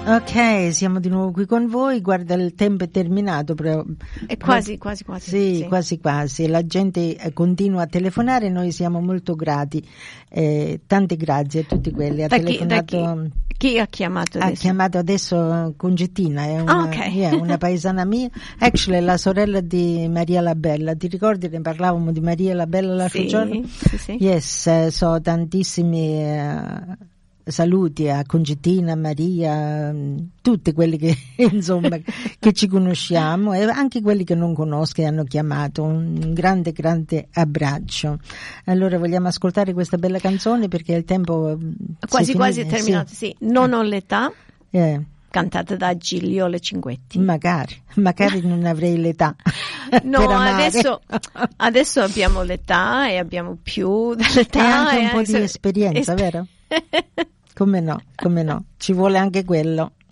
Ok, siamo di nuovo qui con voi. Guarda, il tempo è terminato. È quasi. Sì, quasi. La gente continua a telefonare, noi siamo molto grati. Tante grazie a tutti quelli. Chi ha chiamato adesso? Ha chiamato adesso Congettina, è una paesana mia. Actually, è la sorella di Maria la Bella. Ti ricordi, ne parlavamo di Maria la Bella l'altro giorno? Sì. Yes, so tantissimi saluti a Congettina, a Maria, tutti quelli che insomma che ci conosciamo e anche quelli che non conosco e hanno chiamato. Un grande abbraccio. Allora vogliamo ascoltare questa bella canzone perché il tempo quasi è terminato. Sì. Non ho l'età, cantata da Giglio Cinquetti. Magari non avrei l'età. No, adesso abbiamo l'età e abbiamo più dell'età e anche un po' di esperienza, vero? Come no, ci vuole anche quello.